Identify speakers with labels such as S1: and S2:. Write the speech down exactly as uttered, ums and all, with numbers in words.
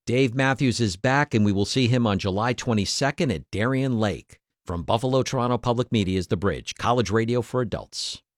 S1: Dave Matthews is back, and we will see him on July twenty-second at Darien Lake. From Buffalo, Toronto Public Media's The Bridge, college radio for adults.